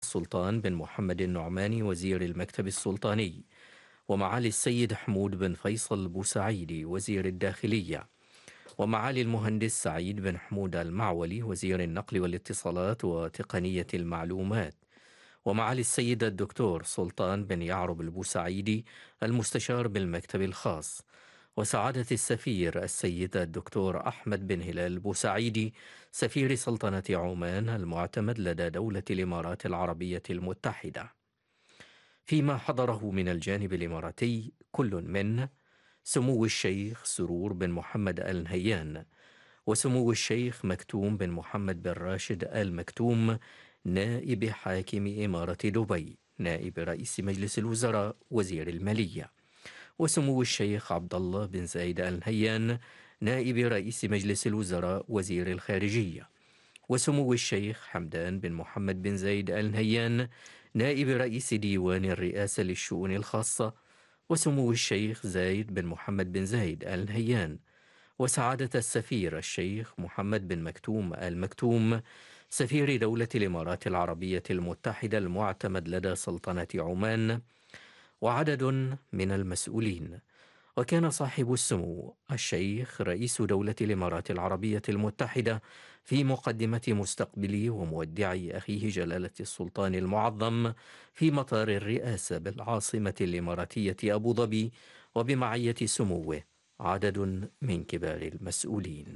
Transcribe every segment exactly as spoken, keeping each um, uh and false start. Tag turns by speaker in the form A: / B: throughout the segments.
A: السلطان بن محمد النعماني وزير المكتب السلطاني، ومعالي السيد حمود بن فيصل البوسعيدي وزير الداخلية، ومعالي المهندس سعيد بن حمود المعولي وزير النقل والاتصالات وتقنية المعلومات، ومعالي السيد الدكتور سلطان بن يعرب البوسعيدي المستشار بالمكتب الخاص، وسعادة السفير السيد الدكتور أحمد بن هلال البوسعيدي سفير سلطنة عمان المعتمد لدى دولة الإمارات العربية المتحدة. فيما حضره من الجانب الإماراتي كل من سمو الشيخ سرور بن محمد آل نهيان، وسمو الشيخ مكتوم بن محمد بن راشد آل مكتوم نائب حاكم إمارة دبي نائب رئيس مجلس الوزراء وزير المالية، وسمو الشيخ عبد الله بن زايد آل نهيان نائب رئيس مجلس الوزراء وزير الخارجية، وسمو الشيخ حمدان بن محمد بن زايد آل نهيان نائب رئيس ديوان الرئاسة للشؤون الخاصة، وسمو الشيخ زايد بن محمد بن زايد آل نهيان، وسعادة السفير الشيخ محمد بن مكتوم آل مكتوم سفير دولة الإمارات العربية المتحدة المعتمد لدى سلطنة عمان، وعدد من المسؤولين. وكان صاحب السمو الشيخ رئيس دولة الإمارات العربية المتحدة في مقدمة مستقبلي ومودعي أخيه جلالة السلطان المعظم في مطار الرئاسة بالعاصمة الإماراتية أبو ظبي، وبمعية سموه عدد من كبار المسؤولين.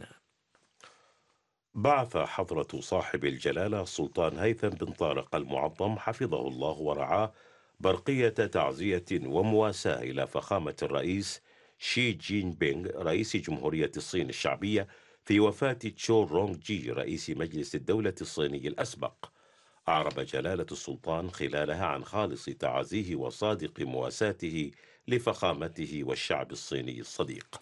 B: بعث حضرة صاحب الجلالة السلطان هيثم بن طارق المعظم حفظه الله ورعاه برقية تعزية ومواساة إلى فخامة الرئيس شي جين بينغ رئيس جمهورية الصين الشعبية في وفاة تشو رونغ جي رئيس مجلس الدولة الصيني الأسبق. أعرب جلالة السلطان خلالها عن خالص تعازيه وصادق مواساته لفخامته والشعب الصيني الصديق.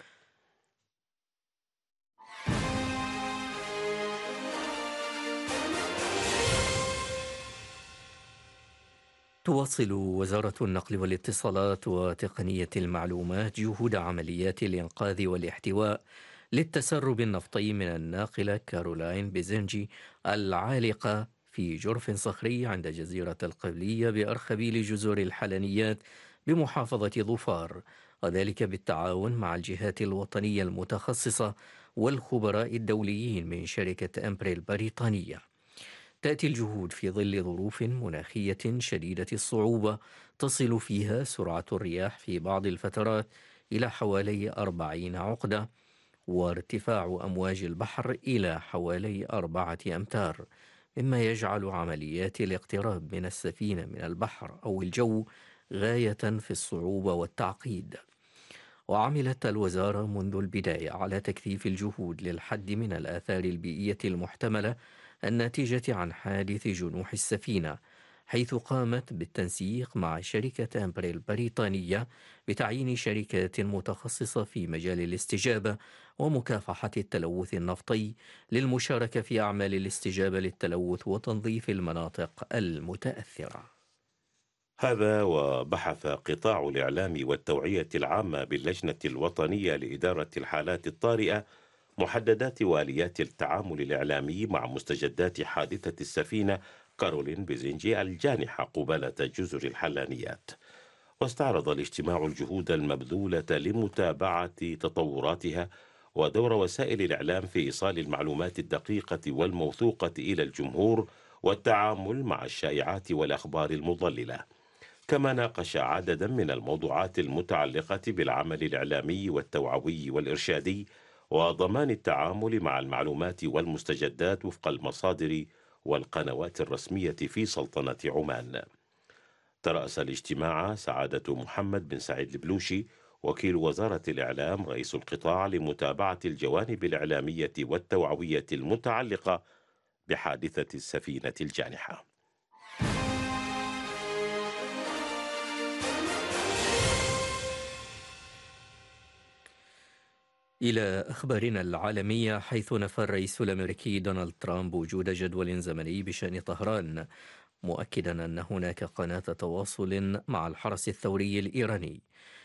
A: تواصل وزارة النقل والاتصالات وتقنية المعلومات جهود عمليات الإنقاذ والاحتواء للتسرب النفطي من الناقلة كارولاين بيزنجي العالقة في جرف صخري عند جزيرة القبلية بأرخبيل جزر الحلنيات بمحافظة ظفار، وذلك بالتعاون مع الجهات الوطنية المتخصصة والخبراء الدوليين من شركة أمبري البريطانية. تأتي الجهود في ظل ظروف مناخية شديدة الصعوبة تصل فيها سرعة الرياح في بعض الفترات إلى حوالي أربعين عقدة، وارتفاع أمواج البحر إلى حوالي أربعة أمتار، مما يجعل عمليات الاقتراب من السفينة من البحر أو الجو غاية في الصعوبة والتعقيد. وعملت الوزارة منذ البداية على تكثيف الجهود للحد من الآثار البيئية المحتملة الناتجة عن حادث جنوح السفينة، حيث قامت بالتنسيق مع شركة أمبري البريطانية بتعيين شركات متخصصة في مجال الاستجابة ومكافحة التلوث النفطي للمشاركة في أعمال الاستجابة للتلوث وتنظيف المناطق المتأثرة.
B: هذا وبحث قطاع الإعلام والتوعية العامة باللجنة الوطنية لإدارة الحالات الطارئة محددات وآليات التعامل الإعلامي مع مستجدات حادثة السفينة كارولين بيزنجي الجانحة قبالة جزر الحلانيات. واستعرض الاجتماع الجهود المبذولة لمتابعة تطوراتها ودور وسائل الإعلام في إيصال المعلومات الدقيقة والموثوقة إلى الجمهور والتعامل مع الشائعات والأخبار المضللة. كما ناقش عددا من الموضوعات المتعلقة بالعمل الإعلامي والتوعوي والإرشادي وضمان التعامل مع المعلومات والمستجدات وفق المصادر والقنوات الرسمية في سلطنة عمان. ترأس الاجتماع سعادة محمد بن سعيد البلوشي وكيل وزارة الإعلام رئيس القطاع لمتابعة الجوانب الإعلامية والتوعوية المتعلقة بحادثة السفينة الجانحة.
A: إلى أخبارنا العالمية، حيث نفى الرئيس الأمريكي دونالد ترامب وجود جدول زمني بشأن طهران، مؤكدا أن هناك قناة تواصل مع الحرس الثوري الإيراني.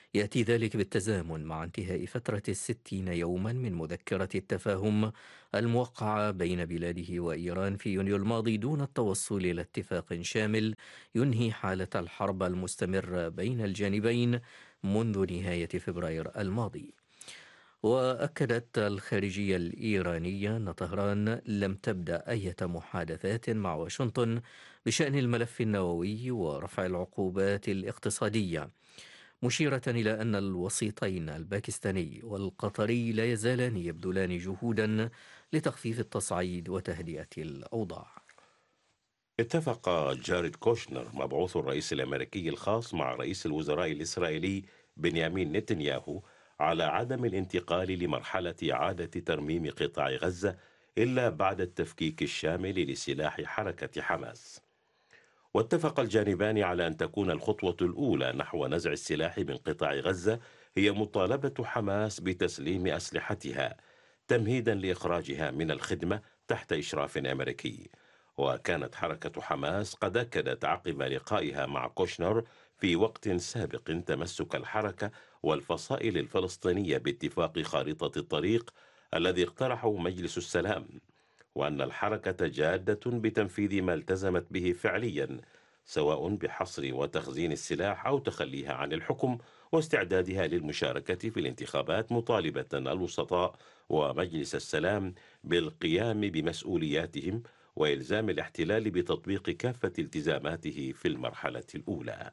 A: يأتي ذلك بالتزامن مع انتهاء فترة الستين يوما من مذكرة التفاهم الموقعة بين بلاده وإيران في يونيو الماضي دون التوصل إلى اتفاق شامل ينهي حالة الحرب المستمرة بين الجانبين منذ نهاية فبراير الماضي. وأكدت الخارجية الإيرانية أن طهران لم تبدأ أي محادثات مع واشنطن بشأن الملف النووي ورفع العقوبات الاقتصادية، مشيرة إلى أن الوسيطين الباكستاني والقطري لا يزالان يبذلان جهودا لتخفيف التصعيد وتهدئة الأوضاع.
B: اتفق جاريد كوشنر مبعوث الرئيس الأمريكي الخاص مع رئيس الوزراء الإسرائيلي بنيامين نتنياهو على عدم الانتقال لمرحلة إعادة ترميم قطاع غزة إلا بعد التفكيك الشامل لسلاح حركة حماس. واتفق الجانبان على أن تكون الخطوة الأولى نحو نزع السلاح من قطاع غزة هي مطالبة حماس بتسليم أسلحتها تمهيدا لإخراجها من الخدمة تحت إشراف أمريكي. وكانت حركة حماس قد أكدت عقب لقائها مع كوشنر في وقت سابق تمسك الحركة والفصائل الفلسطينية باتفاق خارطة الطريق الذي اقترحه مجلس السلام، وأن الحركة جادة بتنفيذ ما التزمت به فعليا، سواء بحصر وتخزين السلاح أو تخليها عن الحكم واستعدادها للمشاركة في الانتخابات، مطالبة الوسطاء ومجلس السلام بالقيام بمسؤولياتهم وإلزام الاحتلال بتطبيق كافة التزاماته في المرحلة الأولى.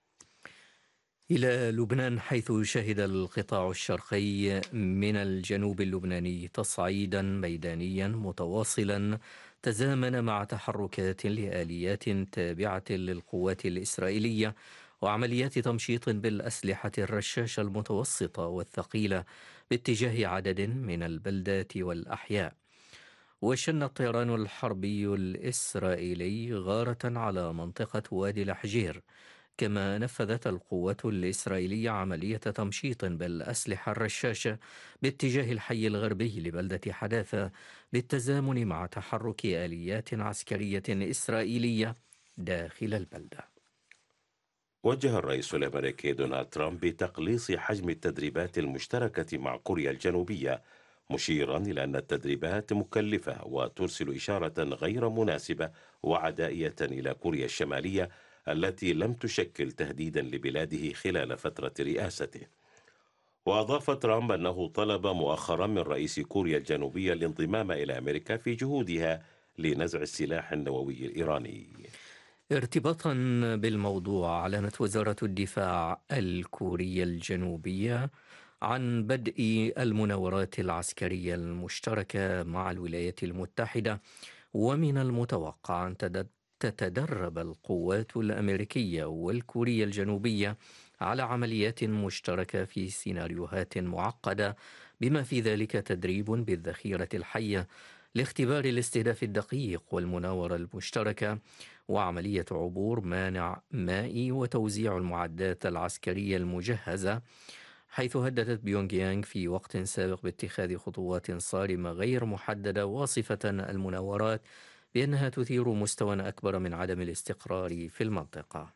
A: إلى لبنان، حيث شهد القطاع الشرقي من الجنوب اللبناني تصعيدا ميدانيا متواصلا تزامن مع تحركات لآليات تابعة للقوات الإسرائيلية وعمليات تمشيط بالأسلحة الرشاشة المتوسطة والثقيلة باتجاه عدد من البلدات والأحياء. وشن الطيران الحربي الإسرائيلي غارة على منطقة وادي الحجير، كما نفذت القوات الإسرائيلية عملية تمشيط بالأسلحة الرشاشة باتجاه الحي الغربي لبلدة حداثة بالتزامن مع تحرك آليات عسكرية إسرائيلية داخل البلدة.
B: وجه الرئيس الأمريكي دونالد ترامب بتقليص حجم التدريبات المشتركة مع كوريا الجنوبية، مشيرا إلى أن التدريبات مكلفة وترسل إشارة غير مناسبة وعدائية إلى كوريا الشمالية التي لم تشكل تهديدا لبلاده خلال فترة رئاسته. وأضاف ترامب أنه طلب مؤخرا من رئيس كوريا الجنوبية الانضمام إلى أمريكا في جهودها لنزع السلاح النووي الإيراني.
A: ارتباطا بالموضوع، أعلنت وزارة الدفاع الكورية الجنوبية عن بدء المناورات العسكرية المشتركة مع الولايات المتحدة، ومن المتوقع أن تتدرب القوات الأمريكية والكورية الجنوبية على عمليات مشتركة في سيناريوهات معقدة، بما في ذلك تدريب بالذخيرة الحية لاختبار الاستهداف الدقيق والمناورة المشتركة، وعملية عبور مانع مائي، وتوزيع المعدات العسكرية المجهزة، حيث هددت بيونغ يانغ في وقت سابق باتخاذ خطوات صارمة غير محددة، واصفة المناورات بأنها تثير مستوى أكبر من عدم الاستقرار في المنطقة.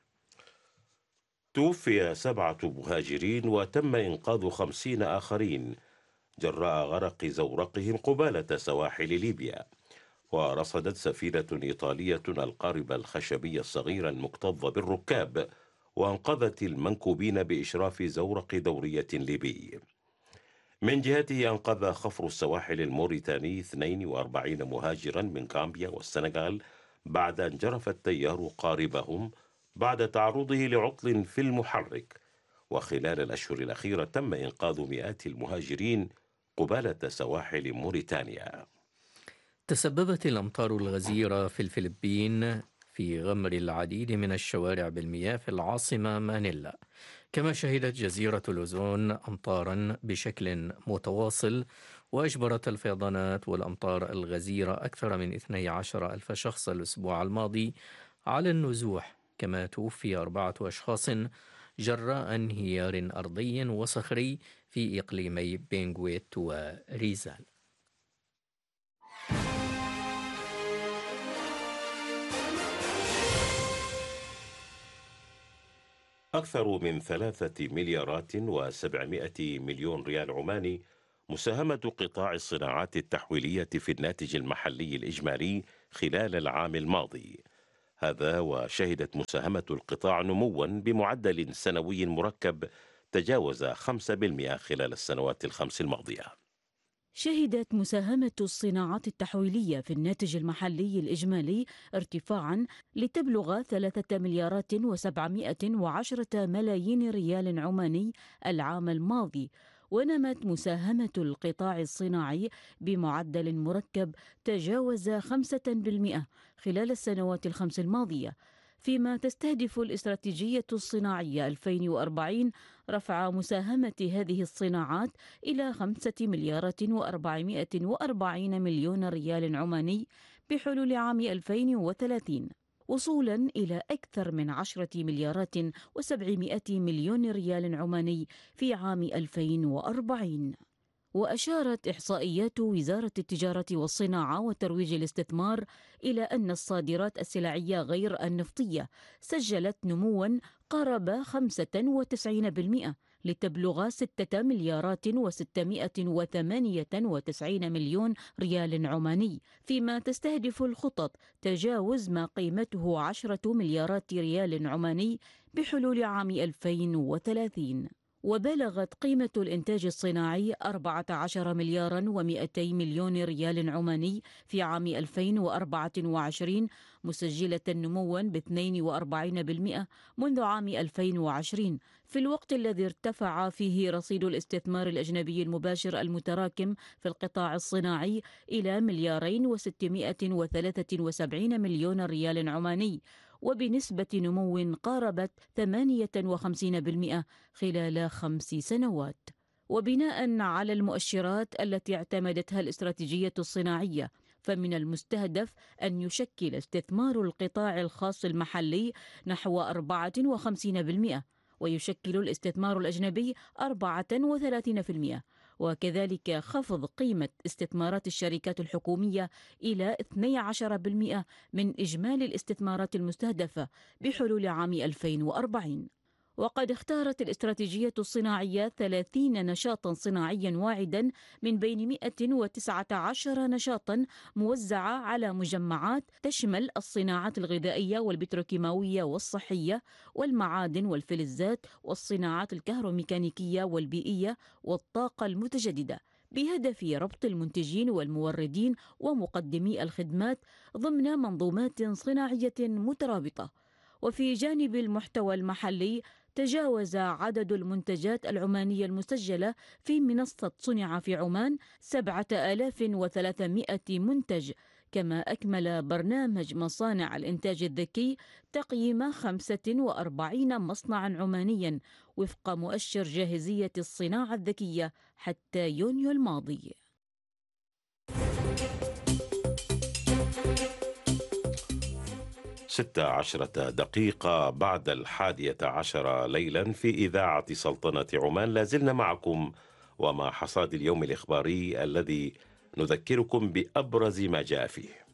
B: توفي سبعة مهاجرين وتم إنقاذ خمسين آخرين جراء غرق زورقهم قبالة سواحل ليبيا. ورصدت سفينة إيطالية القارب الخشبي الصغير المكتظ بالركاب وأنقذت المنكوبين بإشراف زورق دورية ليبي. من جهته أنقذ خفر السواحل الموريتاني اثنين وأربعين مهاجرا من غامبيا والسنغال بعد أن جرف التيار قاربهم بعد تعرضه لعطل في المحرك. وخلال الأشهر الأخيرة تم إنقاذ مئات المهاجرين قبالة سواحل موريتانيا.
A: تسببت الأمطار الغزيرة في الفلبين في غمر العديد من الشوارع بالمياه في العاصمة مانيلا، كما شهدت جزيرة لوزون أمطارا بشكل متواصل، وأجبرت الفيضانات والأمطار الغزيرة أكثر من اثني عشر ألف شخص الأسبوع الماضي على النزوح، كما توفي أربعة أشخاص جراء انهيار أرضي وصخري في إقليمي بنغويت وريزال.
B: أكثر من ثلاثة مليارات وسبعمائة مليون ريال عماني مساهمة قطاع الصناعات التحويلية في الناتج المحلي الإجمالي خلال العام الماضي. هذا وشهدت مساهمة القطاع نموا بمعدل سنوي مركب تجاوز خمسة بالمئة خلال السنوات الخمس الماضية.
C: شهدت مساهمة الصناعات التحويلية في الناتج المحلي الإجمالي ارتفاعا لتبلغ ثلاثة مليارات وسبعمائة وعشرة ملايين ريال عماني العام الماضي، ونمت مساهمة القطاع الصناعي بمعدل مركب تجاوز خمسة بالمئة خلال السنوات الخمس الماضية، فيما تستهدف الاستراتيجية الصناعية ألفين وأربعين رفع مساهمة هذه الصناعات إلى خمسة مليارات وأربعمائة وأربعين مليون ريال عماني بحلول عام ألفين وثلاثين، وصولا إلى أكثر من عشرة مليارات وسبعمائة مليون ريال عماني في عام ألفين وأربعين. وأشارت إحصائيات وزارة التجارة والصناعة وترويج الاستثمار إلى أن الصادرات السلعية غير النفطية سجلت نمواً قارب خمسة وتسعين بالمئة لتبلغ ستة مليارات وستمائة وثمانية وتسعين مليون ريال عماني، فيما تستهدف الخطط تجاوز ما قيمته عشرة مليارات ريال عماني بحلول عام ألفين وثلاثين. وبلغت قيمة الإنتاج الصناعي أربعة عشر ملياراً ومئتي مليون ريال عماني في عام ألفين وأربعة وعشرين، مسجلة نمواً باثنين وأربعين بالمئة منذ عام ألفين وعشرين، في الوقت الذي ارتفع فيه رصيد الاستثمار الأجنبي المباشر المتراكم في القطاع الصناعي إلى مليارين وستمائة وثلاثة وسبعين مليون ريال عماني، وبنسبة نمو قاربت ثمانية وخمسين بالمئة خلال خمس سنوات. وبناء على المؤشرات التي اعتمدتها الاستراتيجية الصناعية، فمن المستهدف أن يشكل استثمار القطاع الخاص المحلي نحو أربعة وخمسين بالمئة، ويشكل الاستثمار الأجنبي أربعة وثلاثين بالمئة، وكذلك خفض قيمة استثمارات الشركات الحكومية إلى اثني عشر بالمئة من إجمالي الاستثمارات المستهدفة بحلول عام ألفين وأربعين. وقد اختارت الاستراتيجية الصناعية ثلاثين نشاطا صناعيا واعدا من بين مئة وتسعة عشر نشاطا موزعة على مجمعات تشمل الصناعات الغذائية والبتروكيماوية والصحية والمعادن والفلزات والصناعات الكهروميكانيكية والبيئية والطاقة المتجددة، بهدف ربط المنتجين والموردين ومقدمي الخدمات ضمن منظومات صناعية مترابطة. وفي جانب المحتوى المحلي، تجاوز عدد المنتجات العمانية المسجلة في منصة صنع في عمان سبعة آلاف وثلاثمائة منتج، كما أكمل برنامج مصانع الإنتاج الذكي تقييم خمسة وأربعين مصنعا عمانيا وفق مؤشر جاهزية الصناعة الذكية حتى يونيو الماضي.
B: ستة عشرة دقيقة بعد الحادية عشر ليلا في إذاعة سلطنة عمان، لازلنا معكم ومع حصاد اليوم الإخباري الذي نذكركم بأبرز ما جاء فيه.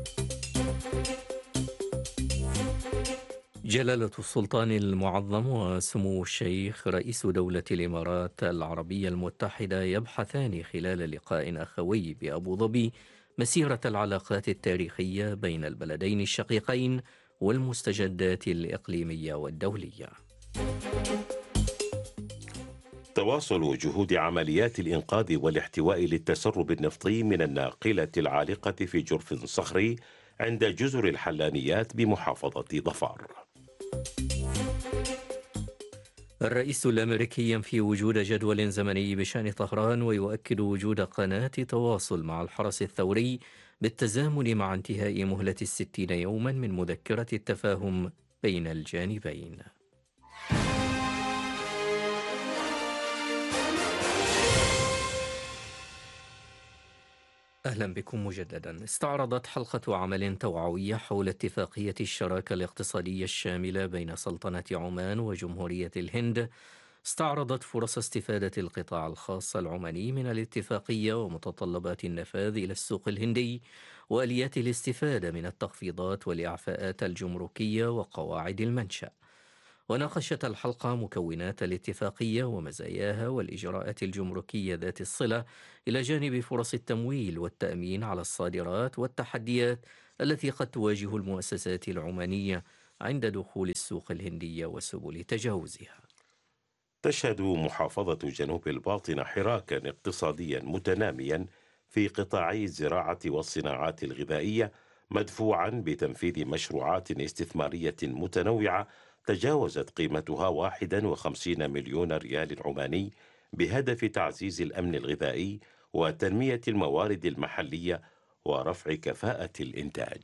A: جلالة السلطان المعظم وسمو الشيخ رئيس دولة الإمارات العربية المتحدة يبحثان خلال لقاء أخوي بأبو ظبي مسيرة العلاقات التاريخية بين البلدين الشقيقين والمستجدات الإقليمية والدولية.
B: تواصل جهود عمليات الإنقاذ والاحتواء للتسرب النفطي من الناقلة العالقة في جرف صخري عند جزر الحلانيات بمحافظة ظفار.
A: الرئيس الأمريكي ينفي وجود جدول زمني بشأن طهران ويؤكد وجود قناة تواصل مع الحرس الثوري بالتزامن مع انتهاء مهلة الستين يوما من مذكرة التفاهم بين الجانبين. أهلا بكم مجددا. استعرضت حلقة عمل توعوية حول اتفاقية الشراكة الاقتصادية الشاملة بين سلطنة عمان وجمهورية الهند، استعرضت فرص استفادة القطاع الخاص العماني من الاتفاقية ومتطلبات النفاذ إلى السوق الهندي وآليات الاستفادة من التخفيضات والإعفاءات الجمركية وقواعد المنشأ. وناقشت الحلقة مكونات الاتفاقية ومزاياها والإجراءات الجمركية ذات الصلة، إلى جانب فرص التمويل والتأمين على الصادرات والتحديات التي قد تواجه المؤسسات العمانية عند دخول السوق الهندية وسبل تجاوزها.
B: تشهد محافظة جنوب الباطنة حراكا اقتصاديا متناميا في قطاعي الزراعة والصناعات الغذائية، مدفوعا بتنفيذ مشروعات استثمارية متنوعة تجاوزت قيمتها واحد وخمسين مليون ريال عماني، بهدف تعزيز الأمن الغذائي وتنمية الموارد المحلية ورفع كفاءة الإنتاج.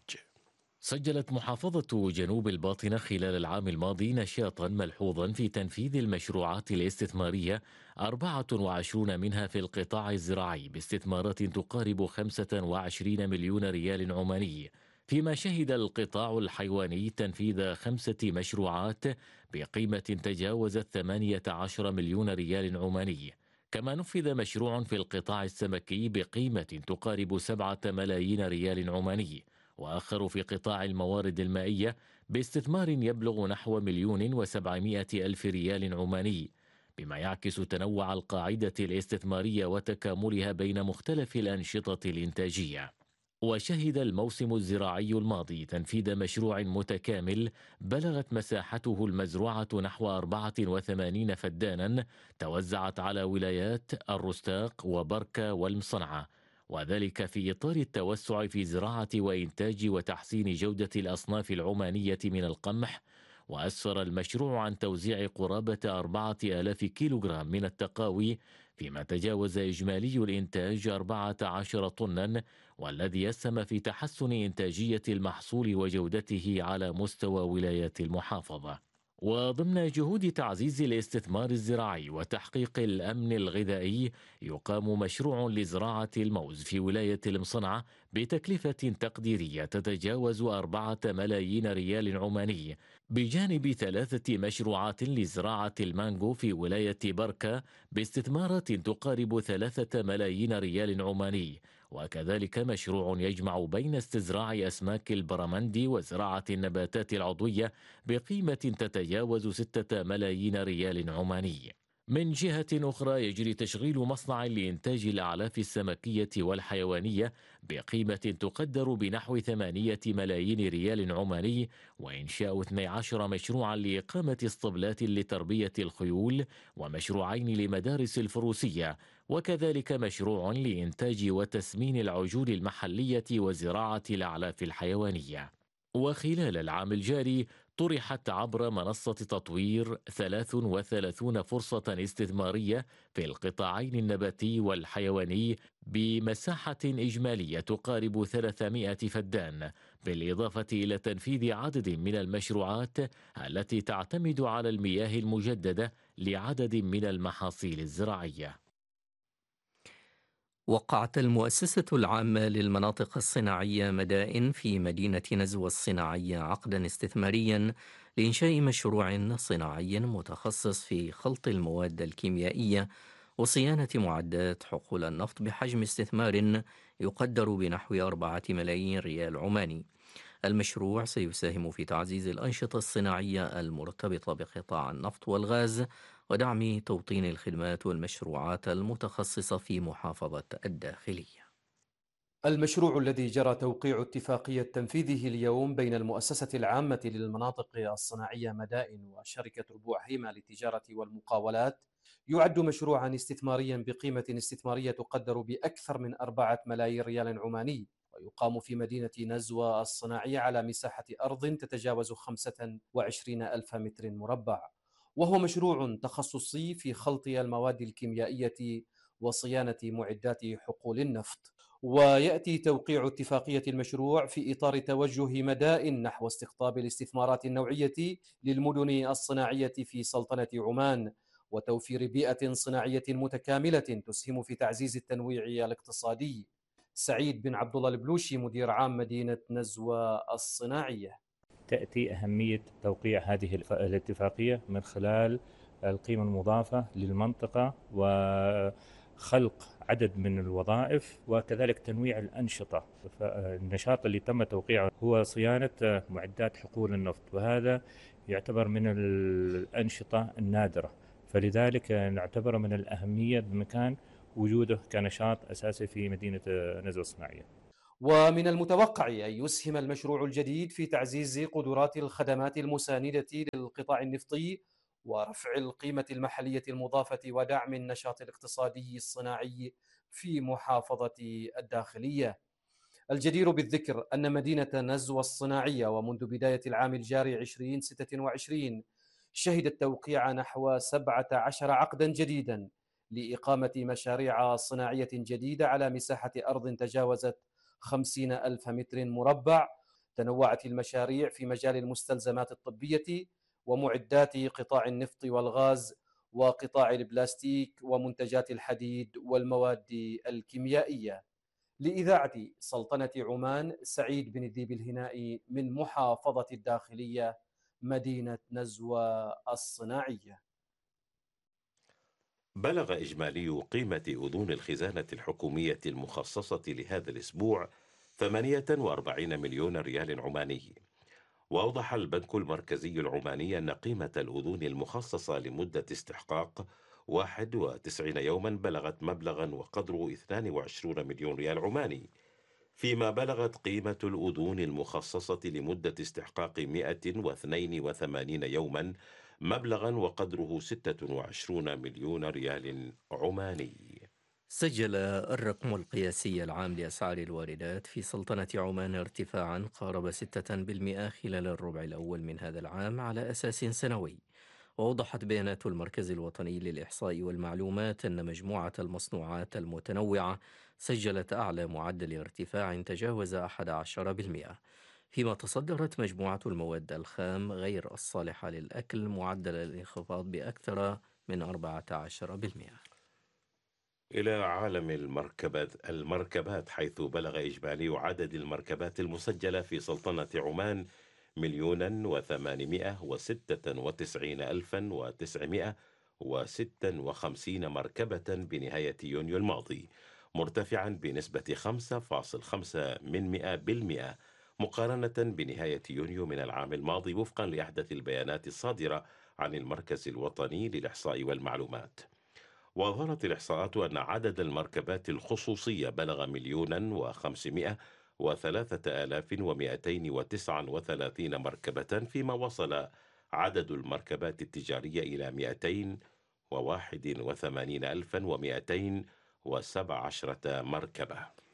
D: سجلت محافظة جنوب الباطنة خلال العام الماضي نشاطا ملحوظا في تنفيذ المشروعات الاستثمارية، أربعة وعشرين منها في القطاع الزراعي باستثمارات تقارب خمسة وعشرين مليون ريال عماني، فيما شهد القطاع الحيواني تنفيذ خمسة مشروعات بقيمة تجاوزت ثمانية عشر مليون ريال عماني. كما نفذ مشروع في القطاع السمكي بقيمة تقارب سبعة ملايين ريال عماني، وآخر في قطاع الموارد المائية باستثمار يبلغ نحو مليون وسبعمائة ألف ريال عماني، بما يعكس تنوع القاعدة الاستثمارية وتكاملها بين مختلف الأنشطة الإنتاجية. وشهد الموسم الزراعي الماضي تنفيذ مشروع متكامل بلغت مساحته المزروعة نحو أربعة وثمانين فدانا، توزعت على ولايات الرستاق وبركة والمصنعة، وذلك في إطار التوسع في زراعة وإنتاج وتحسين جودة الأصناف العمانية من القمح. وأسفر المشروع عن توزيع قرابة أربعة آلاف كيلوغرام من التقاوي، فيما تجاوز إجمالي الإنتاج أربعة عشر طنا، والذي يسهم في تحسن إنتاجية المحصول وجودته على مستوى ولايات المحافظة. وضمن جهود تعزيز الاستثمار الزراعي وتحقيق الأمن الغذائي، يقام مشروع لزراعة الموز في ولاية المصنعة بتكلفة تقديرية تتجاوز أربعة ملايين ريال عماني، بجانب ثلاثة مشروعات لزراعة المانجو في ولاية بركة باستثمارات تقارب ثلاثة ملايين ريال عماني، وكذلك مشروع يجمع بين استزراع أسماك البرمندي وزراعة النباتات العضوية بقيمة تتجاوز ستة ملايين ريال عماني. من جهة أخرى يجري تشغيل مصنع لإنتاج الأعلاف السمكية والحيوانية بقيمة تقدر بنحو ثمانية ملايين ريال عماني، وإنشاء اثني عشر مشروعا لإقامة اسطبلات لتربية الخيول، ومشروعين لمدارس الفروسية، وكذلك مشروع لإنتاج وتسمين العجول المحلية وزراعة الأعلاف الحيوانية. وخلال العام الجاري طرحت عبر منصة تطوير ثلاث وثلاثين فرصة استثمارية في القطاعين النباتي والحيواني بمساحة إجمالية تقارب ثلاثمائة فدان، بالإضافة إلى تنفيذ عدد من المشروعات التي تعتمد على المياه المجددة لعدد من المحاصيل الزراعية.
A: وقعت المؤسسة العامة للمناطق الصناعية مدائن في مدينة نزوة الصناعية عقدا استثماريا لإنشاء مشروع صناعي متخصص في خلط المواد الكيميائية وصيانة معدات حقول النفط بحجم استثمار يقدر بنحو أربعة ملايين ريال عماني. المشروع سيساهم في تعزيز الأنشطة الصناعية المرتبطة بقطاع النفط والغاز ودعم توطين الخدمات والمشروعات المتخصصة في محافظة الداخلية.
E: المشروع الذي جرى توقيع اتفاقية تنفيذه اليوم بين المؤسسة العامة للمناطق الصناعية مدائن وشركة ربوع هيمة للتجارة والمقاولات يعد مشروعا استثماريا بقيمة استثمارية تقدر بأكثر من أربعة ملايين ريال عماني، ويقام في مدينة نزوة الصناعية على مساحة أرض تتجاوز خمسة وعشرين ألف متر مربع، وهو مشروع تخصصي في خلط المواد الكيميائية وصيانة معدات حقول النفط. ويأتي توقيع اتفاقية المشروع في إطار توجه مدائن نحو استقطاب الاستثمارات النوعية للمدن الصناعية في سلطنة عمان، وتوفير بيئة صناعية متكاملة تسهم في تعزيز التنويع الاقتصادي. سعيد بن عبد الله البلوشي، مدير عام مدينة نزوة الصناعية.
F: تأتي أهمية توقيع هذه الاتفاقية من خلال القيمة المضافة للمنطقة وخلق عدد من الوظائف وكذلك تنويع الأنشطة. فالنشاط اللي تم توقيعه هو صيانة معدات حقول النفط، وهذا يعتبر من الأنشطة النادرة، فلذلك نعتبره من الأهمية بمكان وجوده كنشاط أساسي في مدينة نزوة الصناعية.
E: ومن المتوقع أن يسهم المشروع الجديد في تعزيز قدرات الخدمات المساندة للقطاع النفطي ورفع القيمة المحلية المضافة ودعم النشاط الاقتصادي الصناعي في محافظة الداخلية. الجدير بالذكر أن مدينة نزوة الصناعية ومنذ بداية العام الجاري ألفين وستة وعشرين شهدت توقيع نحو سبعة عشر عقدا جديدا لإقامة مشاريع صناعية جديدة على مساحة أرض تجاوزت خمسين ألف متر مربع. تنوعت المشاريع في مجال المستلزمات الطبية ومعدات قطاع النفط والغاز وقطاع البلاستيك ومنتجات الحديد والمواد الكيميائية. لإذاعة سلطنة عمان، سعيد بن الذيب الهنائي من محافظة الداخلية، مدينة نزوة الصناعية.
B: بلغ إجمالي قيمة أذون الخزانة الحكومية المخصصة لهذا الأسبوع ثمانية وأربعين مليون ريال عماني. وأوضح البنك المركزي العماني أن قيمة الأذون المخصصة لمدة استحقاق واحد وتسعين يوما بلغت مبلغا وقدره اثنين وعشرين مليون ريال عماني، فيما بلغت قيمة الأذون المخصصة لمدة استحقاق مئة واثنين وثمانين يوما مبلغا وقدره ستة وعشرين مليون ريال عماني.
A: سجل الرقم القياسي العام لأسعار الواردات في سلطنة عمان ارتفاعا قارب ستة بالمئة خلال الربع الأول من هذا العام على أساس سنوي. وأوضحت بيانات المركز الوطني للإحصاء والمعلومات أن مجموعة المصنوعات المتنوعة سجلت أعلى معدل ارتفاع تجاوز أحد عشر بالمئة، فيما تصدرت مجموعة المواد الخام غير الصالحة للأكل معدل الانخفاض بأكثر من أربعة عشر بالمئة.
B: إلى عالم المركبات المركبات حيث بلغ إجمالي عدد المركبات المسجلة في سلطنة عمان مليونا وثمانمائة وستة وتسعين ألفا وتسعمائة وستة وخمسين مركبة بنهاية يونيو الماضي، مرتفعا بنسبة خمسة فاصلة خمسة من مئة بالمئة مقارنة بنهاية يونيو من العام الماضي، وفقا لأحدث البيانات الصادرة عن المركز الوطني للإحصاء والمعلومات. وأظهرت الإحصاءات أن عدد المركبات الخصوصية بلغ مليونا وخمسمائة وثلاثة آلاف ومئتين وتسعة وثلاثين مركبة، فيما وصل عدد المركبات التجارية إلى مئتين وواحد وثمانين ألفا ومئتين وسبع عشرة مركبة.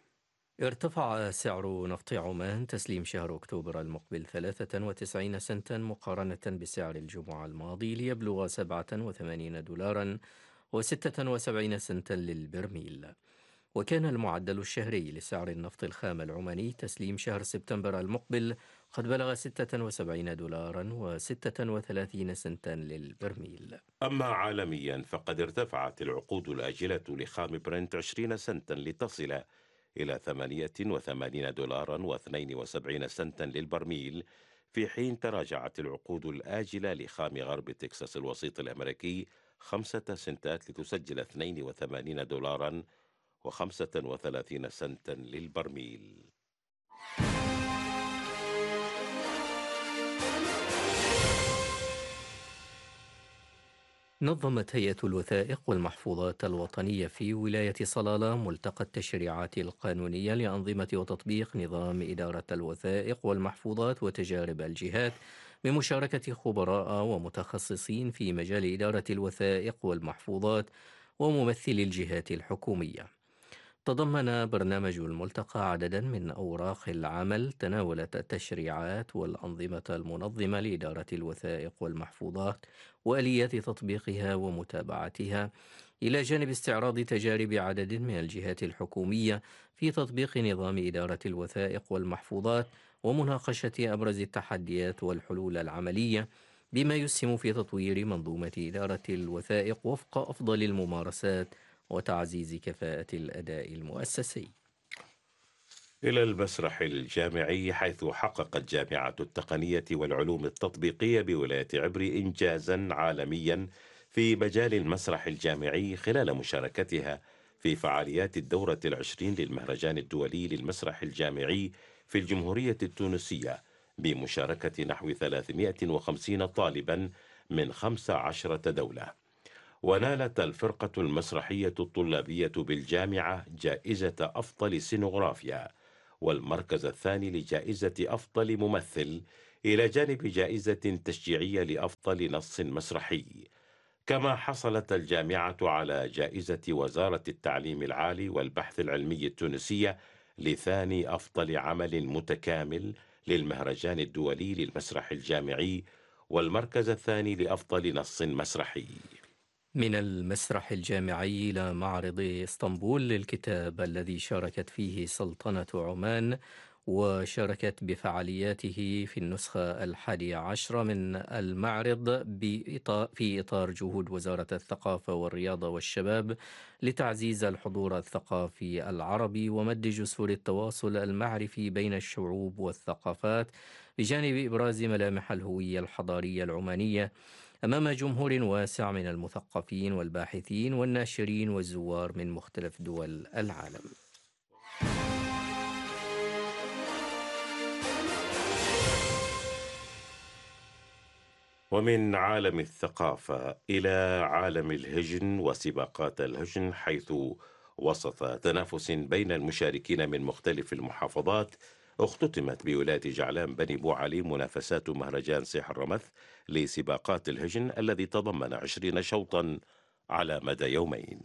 A: ارتفع سعر نفط عمان تسليم شهر أكتوبر المقبل ثلاثة وتسعين سنتا مقارنة بسعر الجمعة الماضي ليبلغ سبعة وثمانين دولارا وستة وسبعين سنتا للبرميل. وكان المعدل الشهري لسعر النفط الخام العماني تسليم شهر سبتمبر المقبل قد بلغ ستة وسبعين دولارا وستة وثلاثين سنتا للبرميل.
B: أما عالميا فقد ارتفعت العقود الآجلة لخام برنت عشرين سنتا لتصل إلى ثمانية وثمانين دولارا واثنين وسبعين سنتا للبرميل، في حين تراجعت العقود الآجلة لخام غرب تكساس الوسيط الأمريكي خمسة سنتات لتسجل اثنين وثمانين دولارا وخمسة وثلاثين سنتا للبرميل.
A: نظمت هيئة الوثائق والمحفوظات الوطنية في ولاية صلالة ملتقى التشريعات القانونية لأنظمة وتطبيق نظام إدارة الوثائق والمحفوظات وتجارب الجهات بمشاركة خبراء ومتخصصين في مجال إدارة الوثائق والمحفوظات وممثلي الجهات الحكومية. تضمن برنامج الملتقى عددا من أوراق العمل تناولت التشريعات والأنظمة المنظمة لإدارة الوثائق والمحفوظات وآليات تطبيقها ومتابعتها، إلى جانب استعراض تجارب عدد من الجهات الحكومية في تطبيق نظام إدارة الوثائق والمحفوظات ومناقشة أبرز التحديات والحلول العملية بما يسهم في تطوير منظومة إدارة الوثائق وفق أفضل الممارسات وتعزيز كفاءة الأداء المؤسسي.
B: إلى المسرح الجامعي، حيث حققت جامعة التقنية والعلوم التطبيقية بولاية عبري إنجازا عالميا في مجال المسرح الجامعي خلال مشاركتها في فعاليات الدورة العشرين للمهرجان الدولي للمسرح الجامعي في الجمهورية التونسية بمشاركة نحو ثلاثمائة وخمسين طالبا من خمس عشرة دولة. ونالت الفرقة المسرحية الطلابية بالجامعة جائزة أفضل سينوغرافيا والمركز الثاني لجائزة أفضل ممثل، إلى جانب جائزة تشجيعية لأفضل نص مسرحي. كما حصلت الجامعة على جائزة وزارة التعليم العالي والبحث العلمي التونسية لثاني أفضل عمل متكامل للمهرجان الدولي للمسرح الجامعي، والمركز الثاني لأفضل نص مسرحي.
A: من المسرح الجامعي إلى معرض اسطنبول للكتاب الذي شاركت فيه سلطنة عمان، وشاركت بفعالياته في النسخة الحادية عشرة من المعرض في إطار جهود وزارة الثقافة والرياضة والشباب لتعزيز الحضور الثقافي العربي ومد جسور التواصل المعرفي بين الشعوب والثقافات، بجانب إبراز ملامح الهوية الحضارية العمانية أمام جمهور واسع من المثقفين والباحثين والناشرين والزوار من مختلف دول العالم.
B: ومن عالم الثقافة إلى عالم الهجن وسباقات الهجن، حيث وسط تنافس بين المشاركين من مختلف المحافظات اختتمت بولاية جعلان بني بوعلي منافسات مهرجان سيح الرمث لسباقات الهجن الذي تضمن عشرين شوطا على مدى يومين،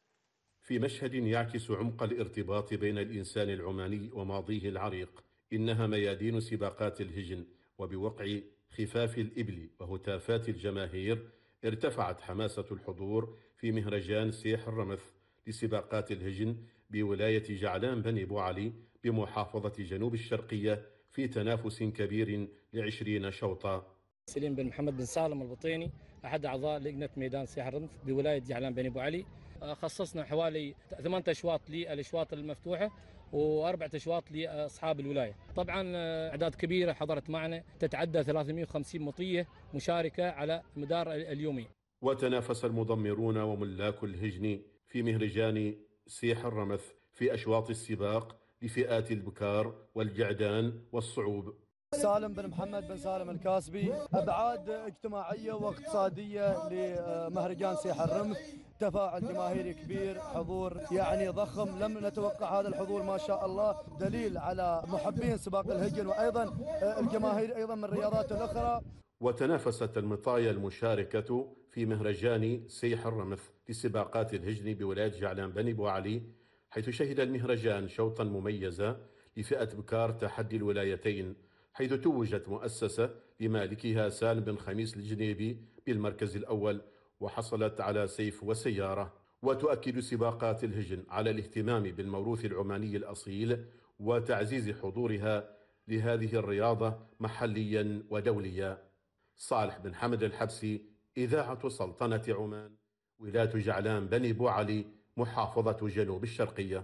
G: في مشهد يعكس عمق الارتباط بين الإنسان العماني وماضيه العريق. إنها ميادين سباقات الهجن، وبوقع خفاف الإبل وهتافات الجماهير ارتفعت حماسة الحضور في مهرجان سيح الرمث لسباقات الهجن بولاية جعلان بني بوعلي بمحافظة جنوب الشرقية في تنافس كبير لعشرين شوطا.
H: سليم بن محمد بن سالم البطيني، أحد أعضاء لجنة ميدان سيح الرمث بولاية جعلان بني بوعلي. خصصنا حوالي ثمانية أشواط للأشواط المفتوحة وأربعة أشواط لأصحاب الولاية. طبعا أعداد كبيرة حضرت معنا، تتعدى ثلاثمائة وخمسين مطية مشاركة على مدار اليومين.
G: وتنافس المضمرون وملاك الهجن في مهرجان سيح الرمث في أشواط السباق لفئات البكار والجعدان والصعوب.
I: سالم بن محمد بن سالم الكاسبي، أبعاد اجتماعية واقتصادية لمهرجان سيح الرمث، تفاعل جماهيري كبير، حضور يعني ضخم، لم نتوقع هذا الحضور ما شاء الله، دليل على محبين سباق الهجن وأيضا الجماهير أيضا من الرياضات الأخرى.
G: وتنافست المطايا المشاركة في مهرجان سيح الرمث لسباقات الهجن بولاية جعلان بني بوعلي، حيث شهد المهرجان شوطا مميزا لفئة بكار تحدي الولايتين، حيث توجت مؤسسة لمالكها سالم بن خميس الجنيبي بالمركز الأول، وحصلت على سيف وسيارة. وتؤكد سباقات الهجن على الاهتمام بالموروث العماني الأصيل وتعزيز حضورها لهذه الرياضة محليا ودوليا. صالح بن حمد الحبسي، إذاعة سلطنة عمان، ولاية جعلان بني بوعلي، محافظة جنوب الشرقية.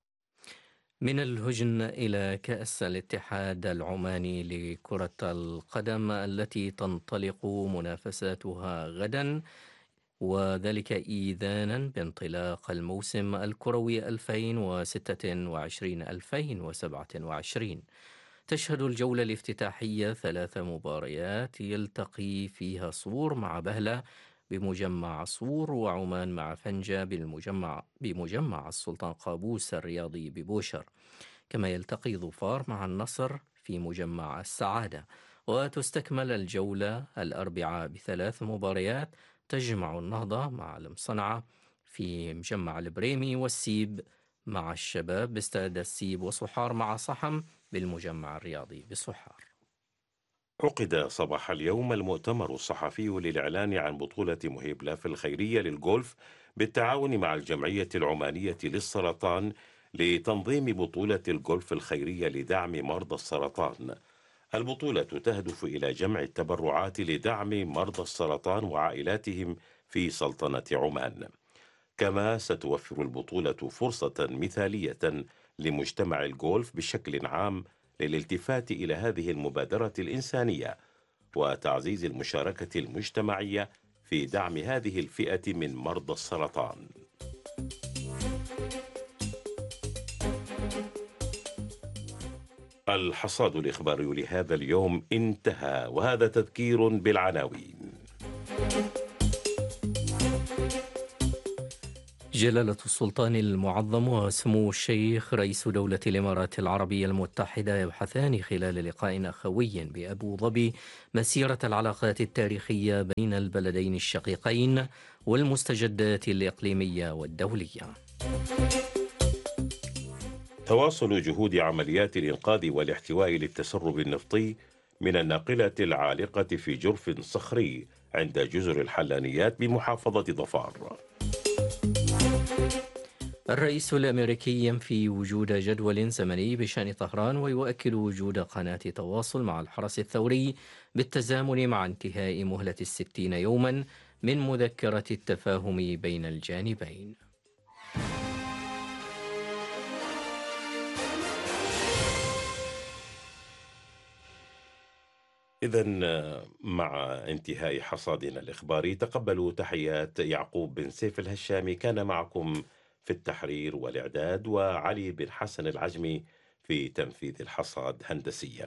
A: من الهجن إلى كأس الاتحاد العماني لكرة القدم التي تنطلق منافساتها غدا، وذلك إيذانا بانطلاق الموسم الكروي ألفين وستة وعشرين ألفين وسبعة وعشرين. تشهد الجولة الافتتاحية ثلاث مباريات يلتقي فيها صور مع بهلة بمجمع صور، وعمان مع فنجة بالمجمع بمجمع السلطان قابوس الرياضي ببوشر، كما يلتقي ظفار مع النصر في مجمع السعادة. وتستكمل الجولة الأربعاء بثلاث مباريات تجمع النهضة مع المصنعة في مجمع البريمي، والسيب مع الشباب باستاد السيب، وصحار مع صحم بالمجمع الرياضي بصحار.
B: عقد صباح اليوم المؤتمر الصحفي للإعلان عن بطولة مهيب لاف الخيرية للجولف بالتعاون مع الجمعية العمانية للسرطان لتنظيم بطولة الجولف الخيرية لدعم مرضى السرطان. البطولة تهدف إلى جمع التبرعات لدعم مرضى السرطان وعائلاتهم في سلطنة عمان. كما ستوفر البطولة فرصة مثالية لمجتمع الجولف بشكل عام للالتفات إلى هذه المبادرة الإنسانية وتعزيز المشاركة المجتمعية في دعم هذه الفئة من مرضى السرطان. الحصاد الإخباري لهذا اليوم انتهى، وهذا تذكير بالعناوين.
A: جلالة السلطان المعظم وسمو الشيخ رئيس دولة الإمارات العربية المتحدة يبحثان خلال لقاء أخوي بأبو ظبي مسيرة العلاقات التاريخية بين البلدين الشقيقين والمستجدات الإقليمية والدولية.
B: تواصل جهود عمليات الإنقاذ والاحتواء للتسرب النفطي من الناقلة العالقة في جرف صخري عند جزر الحلانيات بمحافظة ظفار.
A: الرئيس الأمريكي ينفي وجود جدول زمني بشأن طهران ويؤكد وجود قناة تواصل مع الحرس الثوري بالتزامن مع انتهاء مهلة الستين يوما من مذكرة التفاهم بين الجانبين.
B: إذن مع انتهاء حصادنا الإخباري تقبلوا تحيات يعقوب بن سيف الهشامي، كان معكم في التحرير والإعداد، وعلي بن حسن العجمي في تنفيذ الحصاد هندسيا.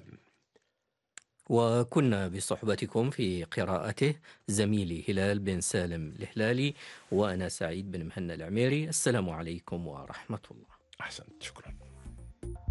A: وكنا بصحبتكم في قراءته زميلي هلال بن سالم الهلالي، وأنا سعيد بن مهنا العميري. السلام عليكم ورحمة الله.
B: أحسنت، شكرا.